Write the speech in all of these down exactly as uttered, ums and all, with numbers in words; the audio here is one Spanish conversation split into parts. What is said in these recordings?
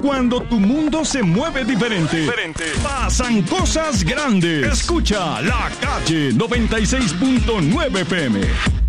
Cuando tu mundo se mueve diferente, diferente, pasan cosas grandes. Escucha La Calle noventa y seis punto nueve F M.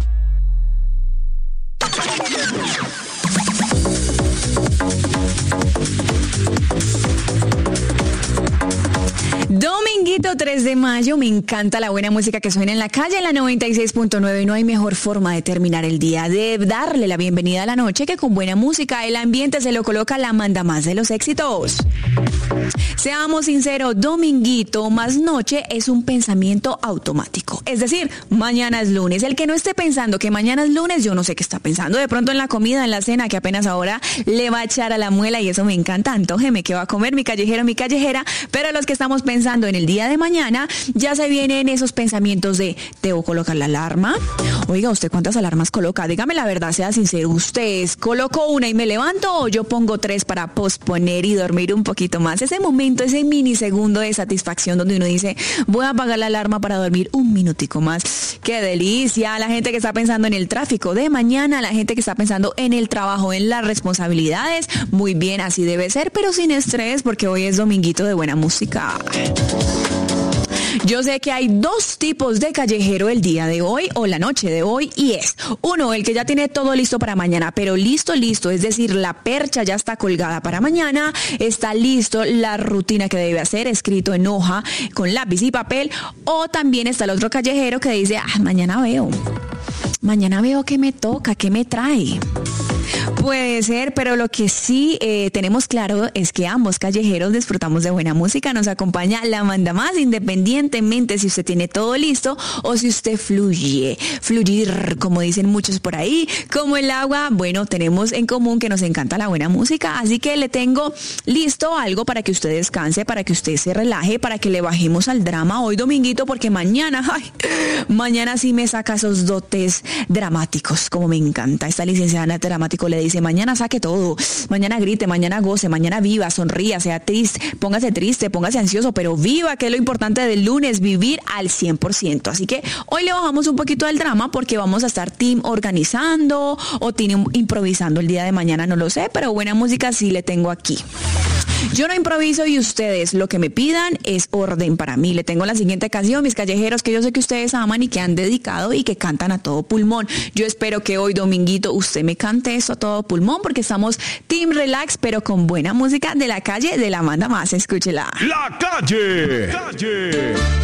Dominguito tres de mayo, me encanta la buena música que suena en La Calle, en la noventa y seis punto nueve. No hay mejor forma de terminar el día, de darle la bienvenida a la noche, que con buena música el ambiente se lo coloca la manda más de los éxitos. Seamos sinceros, dominguito más noche es un pensamiento automático. Es decir, mañana es lunes. El que no esté pensando que mañana es lunes, yo no sé qué está pensando. De pronto en la comida, en la cena, que apenas ahora le va a echar a la muela, y eso me encanta. Antójeme qué va a comer mi callejero, mi callejera. Pero los que estamos pensando en el día de mañana, ya se vienen esos pensamientos de, ¿debo colocar la alarma? Oiga, ¿usted cuántas alarmas coloca? Dígame la verdad, sea sincero. ¿Usted coloco una y me levanto, o yo pongo tres para posponer y dormir un poquito más? Ese momento, ese minisegundo de satisfacción donde uno dice, voy a apagar la alarma para dormir un minutico más. ¡Qué delicia! La gente que está pensando en el tráfico de mañana, la gente que está pensando en el trabajo, en las responsabilidades, muy bien, así debe ser, pero sin estrés, porque hoy es dominguito de buena música. Yo sé que hay dos tipos de callejero el día de hoy o la noche de hoy, y es uno, el que ya tiene todo listo para mañana, pero listo, listo, es decir, la percha ya está colgada para mañana, está listo la rutina que debe hacer, escrito en hoja con lápiz y papel. O también está el otro callejero que dice, ah, mañana veo, mañana veo qué me toca, qué me trae. Puede ser, pero lo que sí eh, tenemos claro es que ambos callejeros disfrutamos de buena música. Nos acompaña la manda más, independientemente si usted tiene todo listo o si usted fluye, fluir, como dicen muchos por ahí, como el agua. Bueno, tenemos en común que nos encanta la buena música, así que le tengo listo algo para que usted descanse, para que usted se relaje, para que le bajemos al drama hoy dominguito, porque mañana, ay, mañana sí me saca esos dotes dramáticos, como me encanta. Esta licenciada en dramático le dice, mañana saque todo, mañana grite, mañana goce, mañana viva, sonría, sea triste, póngase triste, póngase ansioso, pero viva, que es lo importante del lunes, vivir al cien por ciento. Así que hoy le bajamos un poquito del drama, porque vamos a estar team organizando o team improvisando el día de mañana, no lo sé, pero buena música sí le tengo aquí. Yo no improviso y ustedes lo que me pidan es orden para mí. Le tengo la siguiente canción, mis callejeros, que yo sé que ustedes aman y que han dedicado y que cantan a todo pulmón. Yo espero que hoy dominguito usted me cante eso a todo pulmón, porque estamos team relax, pero con buena música de La Calle, de la manda más. Escúchela. La Calle. La Calle.